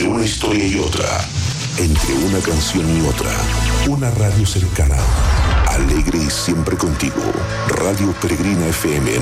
Entre una historia y otra, entre una canción y otra, una radio cercana, alegre y siempre contigo. Radio Peregrina FM